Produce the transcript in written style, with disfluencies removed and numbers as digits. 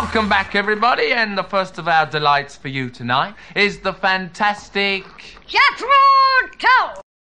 Welcome back, everybody, and the first of our delights for you tonight is the fantastic... Jethro Tull!